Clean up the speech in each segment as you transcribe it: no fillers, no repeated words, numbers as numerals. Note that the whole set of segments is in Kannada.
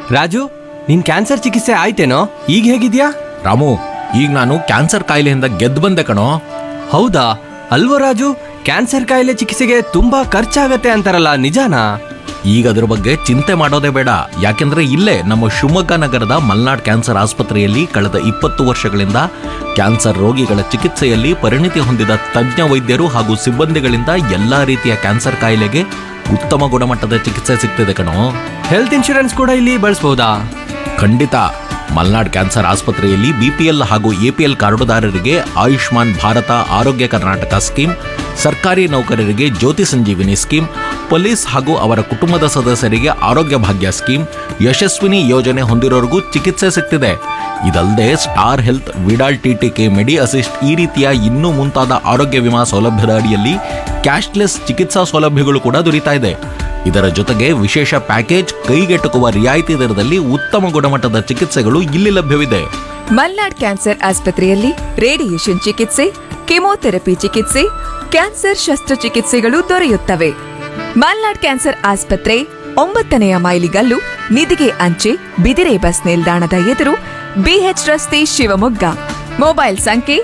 ರಾಜು, ನಿನ್ ಕ್ಯಾನ್ಸರ್ ಚಿಕಿತ್ಸೆ ಆಯ್ತೇನೋ? ಈಗ ಹೇಗಿದ್ಯಾ? ರಾಮು, ಈಗ ನಾನು ಕ್ಯಾನ್ಸರ್ ಕಾಯಿಲೆಯಿಂದ ಗೆದ್ದು ಬಂದೆ ಕಣೋ. ಹೌದಾ? ಅಲ್ವೋ ರಾಜು, ಕ್ಯಾನ್ಸರ್ ಕಾಯಿಲೆ ಚಿಕಿತ್ಸೆಗೆ ತುಂಬಾ ಖರ್ಚಾಗತ್ತೆ ಅಂತಾರಲ್ಲ, ನಿಜಾನಾ? ಈಗ ಅದ್ರ ಬಗ್ಗೆ ಚಿಂತೆ ಮಾಡೋದೇ ಬೇಡ. ಯಾಕೆಂದ್ರೆ ಇಲ್ಲೇ ನಮ್ಮ ಶಿವಮೊಗ್ಗ ನಗರದ ಮಲ್ನಾಡ್ ಕ್ಯಾನ್ಸರ್ ಆಸ್ಪತ್ರೆಯಲ್ಲಿ ಕಳೆದ 20 ವರ್ಷಗಳಿಂದ ಕ್ಯಾನ್ಸರ್ ರೋಗಿಗಳ ಚಿಕಿತ್ಸೆಯಲ್ಲಿ ಪರಿಣಿತಿ ಹೊಂದಿದ ತಜ್ಞ ವೈದ್ಯರು ಹಾಗೂ ಸಿಬ್ಬಂದಿಗಳಿಂದ ಎಲ್ಲಾ ರೀತಿಯ ಕ್ಯಾನ್ಸರ್ ಕಾಯಿಲೆಗೆ ಉತ್ತಮ ಗುಣಮಟ್ಟದ ಚಿಕಿತ್ಸೆ ಸಿಗ್ತಿದೆ ಕಣೋ. ಹೆಲ್ತ್ ಇನ್ಶೂರೆನ್ಸ್ ಕೂಡ ಇಲ್ಲಿ ಬಳಸಬಹುದಾ? ಖಂಡಿತ. ಮಲ್ನಾಡ್ ಕ್ಯಾನ್ಸರ್ ಆಸ್ಪತ್ರೆಯಲ್ಲಿ ಬಿಪಿಎಲ್ ಹಾಗೂ ಎಪಿಎಲ್ ಕಾರ್ಡುದಾರರಿಗೆ ಆಯುಷ್ಮಾನ್ ಭಾರತ ಆರೋಗ್ಯ ಕರ್ನಾಟಕ ಸ್ಕೀಮ್, ಸರ್ಕಾರಿ ನೌಕರರಿಗೆ ಜ್ಯೋತಿ ಸಂಜೀವಿನಿ ಸ್ಕೀಮ್, ಪೊಲೀಸ್ ಹಾಗೂ ಅವರ ಕುಟುಂಬದ ಸದಸ್ಯರಿಗೆ ಆರೋಗ್ಯ ಭಾಗ್ಯ ಸ್ಕೀಮ್, ಯಶಸ್ವಿನಿ ಯೋಜನೆ ಹೊಂದಿರೋರಿಗೂ ಚಿಕಿತ್ಸೆ ಸಿಗ್ತಿದೆ. ಇದಲ್ಲದೆ ಸ್ಟಾರ್ ಹೆಲ್ತ್, ವಿಡಾಲ್ ಟಿಟಿಕೆ, ಮೆಡಿ ಅಸಿಸ್ಟ್ ಈ ರೀತಿಯ ಇನ್ನೂ ಮುಂತಾದ ಆರೋಗ್ಯ ವಿಮಾ ಸೌಲಭ್ಯದ ಅಡಿಯಲ್ಲಿ ಕ್ಯಾಶ್ಲೆಸ್ ಚಿಕಿತ್ಸಾ ಸೌಲಭ್ಯಗಳು ಕೂಡ ದೊರೀತಾ ಇದೆ. ಇದರ ಜೊತೆಗೆ ವಿಶೇಷ ಪ್ಯಾಕೇಜ್, ಕೈಗೆಟುಕುವ ರಿಯಾಯಿತಿ ದರದಲ್ಲಿ ಉತ್ತಮ ಗುಣಮಟ್ಟದ ಚಿಕಿತ್ಸೆಗಳು ಇಲ್ಲಿ ಲಭ್ಯವಿದೆ. ಮಲ್ನಾಡ್ ಕ್ಯಾನ್ಸರ್ ಆಸ್ಪತ್ರೆಯಲ್ಲಿ ರೇಡಿಯೇಷನ್ ಚಿಕಿತ್ಸೆ, ಕೆಮೊಥೆರಪಿ ಚಿಕಿತ್ಸೆ, ಕ್ಯಾನ್ಸರ್ ಶಸ್ತ್ರಚಿಕಿತ್ಸೆಗಳು ದೊರೆಯುತ್ತವೆ. ಮಲ್ನಾಡ್ ಕ್ಯಾನ್ಸರ್ ಆಸ್ಪತ್ರೆ 9ನೇ ಮೈಲಿಗಲ್ಲು, ನಿಧಿಗೆ ಅಂಚೆ, ಬಿದಿರೆ ಬಸ್ ನಿಲ್ದಾಣದ ಎದುರು, ಬಿಎಚ್ ರಸ್ತೆ, ಶಿವಮೊಗ್ಗ. ಮೊಬೈಲ್ ಸಂಖ್ಯೆ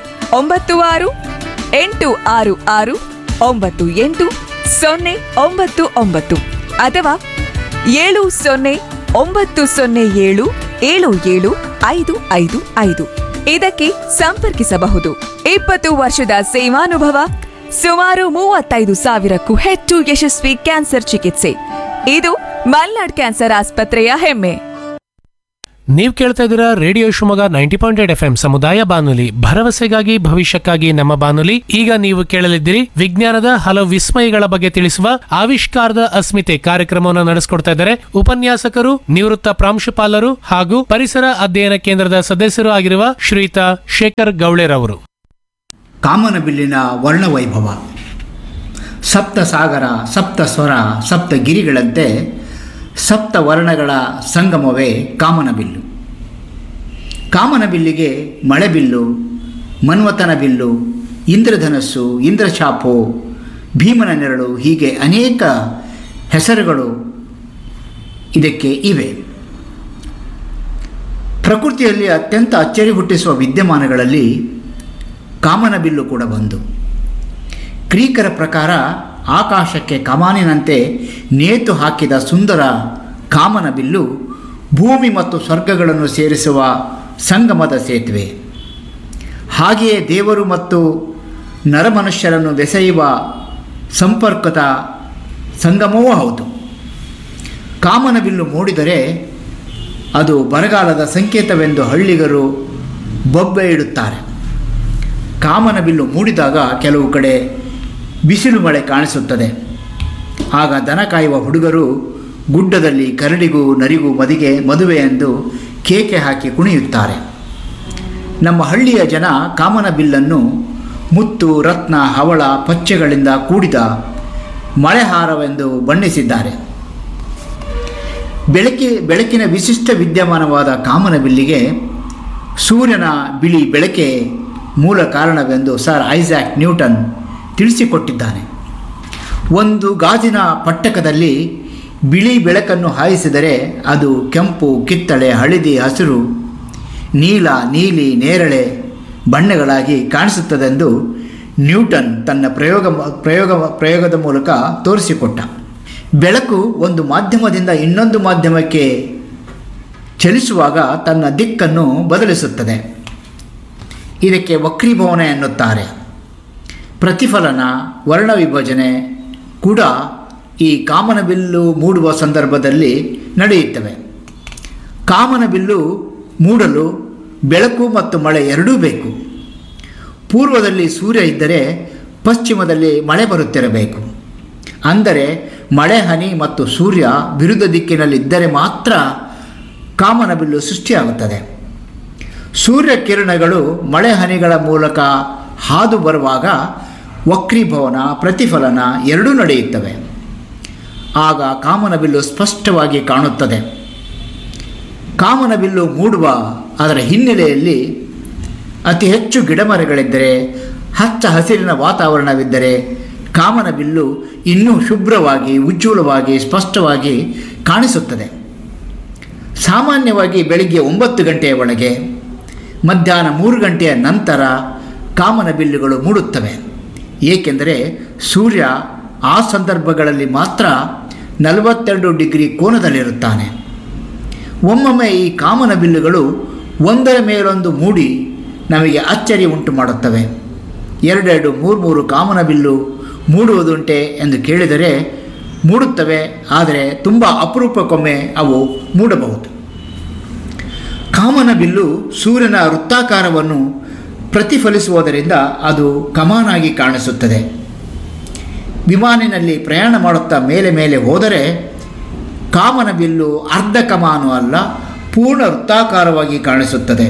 9666988099 ಅಥವಾ 709007775555. ಇದಕ್ಕೆ ಸಂಪರ್ಕಿಸಬಹುದು. 20 ವರ್ಷದ ಸೇವಾನುಭವ, ಸುಮಾರು 35,000ಕ್ಕೂ ಹೆಚ್ಚು ಯಶಸ್ವಿ ಕ್ಯಾನ್ಸರ್ ಚಿಕಿತ್ಸೆ. ಇದು ಮಲ್ನಾಡ್ ಕ್ಯಾನ್ಸರ್ ಆಸ್ಪತ್ರೆಯ ಹೆಮ್ಮೆ. ನೀವು ಕೇಳ್ತಾ ಇದ್ದೀರಾ ರೇಡಿಯೋ ಶಿವಮೊಗ್ಗ 90.8 FM ಸಮುದಾಯ ಬಾನುಲಿ, ಭರವಸೆಗಾಗಿ ಭವಿಷ್ಯಕ್ಕಾಗಿ ನಮ್ಮ ಬಾನುಲಿ. ಈಗ ನೀವು ಕೇಳಲಿದ್ದೀರಿ ವಿಜ್ಞಾನದ ಹಲವು ವಿಸ್ಮಯಗಳ ಬಗ್ಗೆ ತಿಳಿಸುವ ಆವಿಷ್ಕಾರದ ಅಸ್ಮಿತೆ ಕಾರ್ಯಕ್ರಮವನ್ನು ನಡೆಸಿಕೊಡ್ತಾ ಇದ್ದಾರೆ ಉಪನ್ಯಾಸಕರು, ನಿವೃತ್ತ ಪ್ರಾಂಶುಪಾಲರು ಹಾಗೂ ಪರಿಸರ ಅಧ್ಯಯನ ಕೇಂದ್ರದ ಸದಸ್ಯರು ಆಗಿರುವ ಶ್ರೀಯುತ ಶೇಖರ್ ಗೌಳೆರವರು. ಕಾಮನಬಿಲ್ಲಿನ ವರ್ಣವೈಭವ. ಸಪ್ತ ಸಾಗರ, ಸಪ್ತ ಸ್ವರ, ಸಪ್ತ ಗಿರಿಗಳಂತೆ ಸಪ್ತ ವರ್ಣಗಳ ಸಂಗಮವೇ ಕಾಮನಬಿಲ್ಲು. ಕಾಮನಬಿಲ್ಲಿಗೆ ಮಳೆಬಿಲ್ಲು, ಮನ್ವತನ ಬಿಲ್ಲು, ಇಂದ್ರಧನಸ್ಸು, ಇಂದ್ರಚಾಪು, ಭೀಮನ ನೆರಳು ಹೀಗೆ ಅನೇಕ ಹೆಸರುಗಳು ಇದಕ್ಕೆ ಇವೆ. ಪ್ರಕೃತಿಯಲ್ಲಿ ಅತ್ಯಂತ ಅಚ್ಚರಿ ಹುಟ್ಟಿಸುವ ವಿದ್ಯಮಾನಗಳಲ್ಲಿ ಕಾಮನಬಿಲ್ಲು ಕೂಡ ಒಂದು. ಗ್ರೀಕರ ಪ್ರಕಾರ ಆಕಾಶಕ್ಕೆ ಕಮಾನಿನಂತೆ ನೇತು ಹಾಕಿದ ಸುಂದರ ಕಾಮನಬಿಲ್ಲು ಭೂಮಿ ಮತ್ತು ಸ್ವರ್ಗಗಳನ್ನು ಸೇರಿಸುವ ಸಂಗಮದ ಸೇತುವೆ. ಹಾಗೆಯೇ ದೇವರು ಮತ್ತು ನರಮನುಷ್ಯರನ್ನು ಬೆಸೆಯುವ ಸಂಪರ್ಕದ ಸಂಗಮವೂ ಹೌದು. ಕಾಮನಬಿಲ್ಲು ಮೂಡಿದರೆ ಅದು ಬರಗಾಲದ ಸಂಕೇತವೆಂದು ಹಳ್ಳಿಗರು ಬೊಬ್ಬೆ ಇಡುತ್ತಾರೆ. ಕಾಮನಬಿಲ್ಲು ಮೂಡಿದಾಗ ಕೆಲವು ಕಡೆ ಬಿಸಿಲು ಮಳೆ ಕಾಣಿಸುತ್ತದೆ. ಆಗ ದನ ಕಾಯುವ ಹುಡುಗರು ಗುಡ್ಡದಲ್ಲಿ ಕರಡಿಗೂ ನರಿಗೂ ಮದುವೆ ಎಂದು ಕೇಕೆ ಹಾಕಿ ಕುಣಿಯುತ್ತಾರೆ. ನಮ್ಮ ಹಳ್ಳಿಯ ಜನ ಕಾಮನಬಿಲ್ಲನ್ನು ಮುತ್ತು, ರತ್ನ, ಹವಳ, ಪಚ್ಚೆಗಳಿಂದ ಕೂಡಿದ ಮಳೆಹಾರವೆಂದು ಬಣ್ಣಿಸಿದ್ದಾರೆ. ಬೆಳಕಿನ ವಿಶಿಷ್ಟ ವಿದ್ಯಮಾನವಾದ ಕಾಮನಬಿಲ್ಲಿಗೆ ಸೂರ್ಯನ ಬಿಳಿ ಬೆಳಕೆ ಮೂಲ ಕಾರಣವೆಂದು ಸರ್ ಐಸಾಕ್ ನ್ಯೂಟನ್ ತಿಳಿಸಿಕೊಟ್ಟಿದ್ದಾನೆ. ಒಂದು ಗಾಜಿನ ಪಟ್ಟಕದಲ್ಲಿ ಬಿಳಿ ಬೆಳಕನ್ನು ಹಾಯಿಸಿದರೆ ಅದು ಕೆಂಪು, ಕಿತ್ತಳೆ, ಹಳದಿ, ಹಸಿರು, ನೀಲ, ನೀಲಿ, ನೇರಳೆ ಬಣ್ಣಗಳಾಗಿ ಕಾಣಿಸುತ್ತದೆಂದು ನ್ಯೂಟನ್ ತನ್ನ ಪ್ರಯೋಗದ ಮೂಲಕ ತೋರಿಸಿಕೊಟ್ಟ. ಬೆಳಕು ಒಂದು ಮಾಧ್ಯಮದಿಂದ ಇನ್ನೊಂದು ಮಾಧ್ಯಮಕ್ಕೆ ಚಲಿಸುವಾಗ ತನ್ನ ದಿಕ್ಕನ್ನು ಬದಲಿಸುತ್ತದೆ. ಇದಕ್ಕೆ ವಕ್ರೀಭವನ ಎನ್ನುತ್ತಾರೆ. ಪ್ರತಿಫಲನ, ವರ್ಣವಿಭಜನೆ ಕೂಡ ಈ ಕಾಮನಬಿಲ್ಲು ಮೂಡುವ ಸಂದರ್ಭದಲ್ಲಿ ನಡೆಯುತ್ತವೆ. ಕಾಮನಬಿಲ್ಲು ಮೂಡಲು ಬೆಳಕು ಮತ್ತು ಮಳೆ ಎರಡೂ ಬೇಕು. ಪೂರ್ವದಲ್ಲಿ ಸೂರ್ಯ ಇದ್ದರೆ ಪಶ್ಚಿಮದಲ್ಲಿ ಮಳೆ ಬರುತ್ತಿರಬೇಕು. ಅಂದರೆ ಮಳೆ ಹನಿ ಮತ್ತು ಸೂರ್ಯ ವಿರುದ್ಧ ದಿಕ್ಕಿನಲ್ಲಿದ್ದರೆ ಮಾತ್ರ ಕಾಮನಬಿಲ್ಲು ಸೃಷ್ಟಿಯಾಗುತ್ತದೆ. ಸೂರ್ಯ ಕಿರಣಗಳು ಮಳೆ ಹನಿಗಳ ಮೂಲಕ ಹಾದು ಬರುವಾಗ ವಕ್ರೀಭವನ, ಪ್ರತಿಫಲನ ಎರಡೂ ನಡೆಯುತ್ತವೆ. ಆಗ ಕಾಮನಬಿಲ್ಲು ಸ್ಪಷ್ಟವಾಗಿ ಕಾಣುತ್ತದೆ. ಕಾಮನಬಿಲ್ಲು ಮೂಡುವ ಅದರ ಹಿನ್ನೆಲೆಯಲ್ಲಿ ಅತಿ ಹೆಚ್ಚು ಗಿಡಮರಗಳಿದ್ದರೆ, ಹಚ್ಚ ಹಸಿರಿನ ವಾತಾವರಣವಿದ್ದರೆ ಕಾಮನಬಿಲ್ಲು ಇನ್ನೂ ಶುಭ್ರವಾಗಿ, ಉಜ್ವಲವಾಗಿ, ಸ್ಪಷ್ಟವಾಗಿ ಕಾಣಿಸುತ್ತದೆ. ಸಾಮಾನ್ಯವಾಗಿ ಬೆಳಿಗ್ಗೆ 9 ಗಂಟೆಯ ಒಳಗೆ, ಮಧ್ಯಾಹ್ನ 3 ಗಂಟೆಯ ನಂತರ ಕಾಮನಬಿಲ್ಲುಗಳು ಮೂಡುತ್ತವೆ. ಏಕೆಂದರೆ ಸೂರ್ಯ ಆ ಸಂದರ್ಭಗಳಲ್ಲಿ ಮಾತ್ರ 42 ಡಿಗ್ರಿ ಕೋನದಲ್ಲಿರುತ್ತಾನೆ. ಒಮ್ಮೊಮ್ಮೆ ಈ ಕಾಮನಬಿಲ್ಲುಗಳು ಒಂದರ ಮೇಲೊಂದು ಮೂಡಿ ನಮಗೆ ಅಚ್ಚರಿ ಉಂಟು ಮಾಡುತ್ತವೆ. 2, 3 ಕಾಮನಬಿಲ್ಲು ಮೂಡುವುದುಂಟೆ ಎಂದು ಕೇಳಿದರೆ ಮೂಡುತ್ತವೆ, ಆದರೆ ತುಂಬ ಅಪರೂಪಕ್ಕೊಮ್ಮೆ ಅವು ಮೂಡಬಹುದು. ಕಾಮನಬಿಲ್ಲು ಸೂರ್ಯನ ವೃತ್ತಾಕಾರವನ್ನು ಪ್ರತಿಫಲಿಸುವುದರಿಂದ ಅದು ಕಮಾನಾಗಿ ಕಾಣಿಸುತ್ತದೆ. ವಿಮಾನಿನಲ್ಲಿ ಪ್ರಯಾಣ ಮಾಡುತ್ತಾ ಮೇಲೆ ಹೋದರೆ ಕಾಮನಬಿಲ್ಲು ಅರ್ಧ ಕಮಾನು ಅಲ್ಲ, ಪೂರ್ಣ ವೃತ್ತಾಕಾರವಾಗಿ ಕಾಣಿಸುತ್ತದೆ.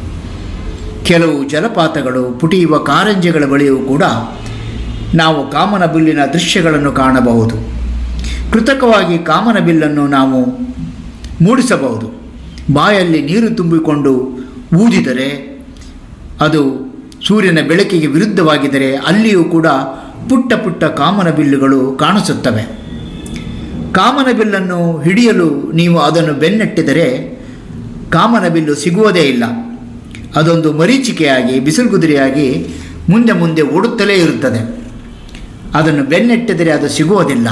ಕೆಲವು ಜಲಪಾತಗಳು, ಪುಟಿಯುವ ಕಾರಂಜಿಗಳ ಬಳಿಯೂ ಕೂಡ ನಾವು ಕಾಮನಬಿಲ್ಲಿನ ದೃಶ್ಯಗಳನ್ನು ಕಾಣಬಹುದು. ಕೃತಕವಾಗಿ ಕಾಮನಬಿಲ್ಲನ್ನು ನಾವು ಮೂಡಿಸಬಹುದು. ಬಾಯಲ್ಲಿ ನೀರು ತುಂಬಿಕೊಂಡು ಊದಿದರೆ, ಅದು ಸೂರ್ಯನ ಬೆಳಕಿಗೆ ವಿರುದ್ಧವಾಗಿದ್ದರೆ ಅಲ್ಲಿಯೂ ಕೂಡ ಪುಟ್ಟ ಪುಟ್ಟ ಕಾಮನಬಿಲ್ಲುಗಳು ಕಾಣಿಸುತ್ತವೆ. ಕಾಮನಬಿಲ್ಲನ್ನು ಹಿಡಿಯಲು ನೀವು ಅದನ್ನು ಬೆನ್ನಟ್ಟಿದರೆ ಕಾಮನಬಿಲ್ಲು ಸಿಗುವುದೇ ಇಲ್ಲ. ಅದೊಂದು ಮರೀಚಿಕೆಯಾಗಿ, ಬಿಸಿಲುಗುದುರೆಯಾಗಿ ಮುಂದೆ ಓಡುತ್ತಲೇ ಇರುತ್ತದೆ. ಅದನ್ನು ಬೆನ್ನಟ್ಟಿದರೆ ಅದು ಸಿಗುವುದಿಲ್ಲ.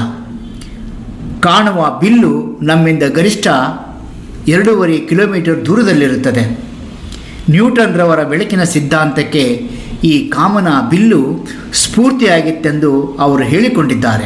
ಕಾಣುವ ಬಿಲ್ಲು ನಮ್ಮಿಂದ ಗರಿಷ್ಠ 2.5 ಕಿಲೋಮೀಟರ್ ದೂರದಲ್ಲಿರುತ್ತದೆ. ನ್ಯೂಟನ್ರವರ ಬೆಳಕಿನ ಸಿದ್ಧಾಂತಕ್ಕೆ ಈ ಕಾಮನ ಬಿಲ್ಲು ಸ್ಫೂರ್ತಿಯಾಗಿತ್ತೆಂದು ಅವರು ಹೇಳಿಕೊಂಡಿದ್ದಾರೆ.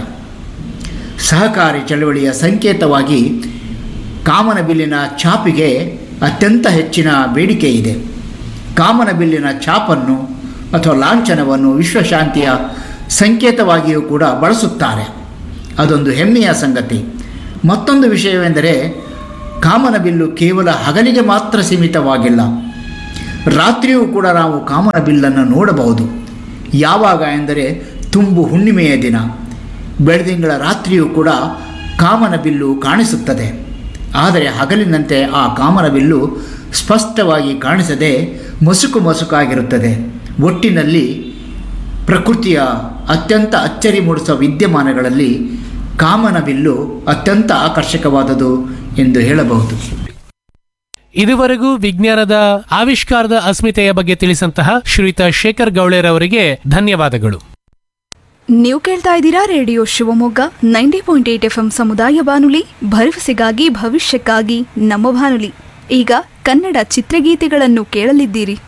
ಸಹಕಾರಿ ಚಳವಳಿಯ ಸಂಕೇತವಾಗಿ ಕಾಮನಬಿಲ್ಲಿನ ಛಾಪಿಗೆ ಅತ್ಯಂತ ಹೆಚ್ಚಿನ ಬೇಡಿಕೆ ಇದೆ. ಕಾಮನಬಿಲ್ಲಿನ ಛಾಪನ್ನು ಅಥವಾ ಲಾಂಛನವನ್ನು ವಿಶ್ವಶಾಂತಿಯ ಸಂಕೇತವಾಗಿಯೂ ಕೂಡ ಬಳಸುತ್ತಾರೆ. ಅದೊಂದು ಹೆಮ್ಮೆಯ ಸಂಗತಿ. ಮತ್ತೊಂದು ವಿಷಯವೆಂದರೆ, ಕಾಮನಬಿಲ್ಲು ಕೇವಲ ಹಗಲಿಗೆ ಮಾತ್ರ ಸೀಮಿತವಾಗಿಲ್ಲ. ರಾತ್ರಿಯೂ ಕೂಡ ನಾವು ಕಾಮನಬಿಲ್ಲನ್ನು ನೋಡಬಹುದು. ಯಾವಾಗ ಎಂದರೆ ತುಂಬು ಹುಣ್ಣಿಮೆಯ ದಿನ, ಬೆಳದಿಂಗಳ ರಾತ್ರಿಯೂ ಕೂಡ ಕಾಮನಬಿಲ್ಲು ಕಾಣಿಸುತ್ತದೆ. ಆದರೆ ಹಗಲಿನಂತೆ ಆ ಕಾಮನಬಿಲ್ಲು ಸ್ಪಷ್ಟವಾಗಿ ಕಾಣಿಸದೆ ಮಸುಕಾಗಿರುತ್ತದೆ. ಒಟ್ಟಿನಲ್ಲಿ ಪ್ರಕೃತಿಯ ಅತ್ಯಂತ ಅಚ್ಚರಿ ಮೂಡಿಸುವ ವಿದ್ಯಮಾನಗಳಲ್ಲಿ ಕಾಮನಬಿಲ್ಲು ಅತ್ಯಂತ ಆಕರ್ಷಕವಾದುದು ಎಂದು ಹೇಳಬಹುದು. ಇದುವರೆಗೂ ವಿಜ್ಞಾನದ ಆವಿಷ್ಕಾರದ ಅಸ್ಮಿತೆಯ ಬಗ್ಗೆ ತಿಳಿಸಂತಹ ಶ್ರೀಯುತ ಶೇಖರ್ ಗೌಳೇರವರಿಗೆ ಧನ್ಯವಾದಗಳು. ನೀವು ಕೇಳ್ತಾ ಇದ್ದೀರಾ ರೇಡಿಯೋ ಶಿವಮೊಗ್ಗ 90.8 FM ಸಮುದಾಯ ಬಾನುಲಿ, ಭರವಸೆಗಾಗಿ ಭವಿಷ್ಯಕ್ಕಾಗಿ ನಮ್ಮ ಬಾನುಲಿ. ಈಗ ಕನ್ನಡ ಚಿತ್ರಗೀತೆಗಳನ್ನು ಕೇಳಲಿದ್ದೀರಿ.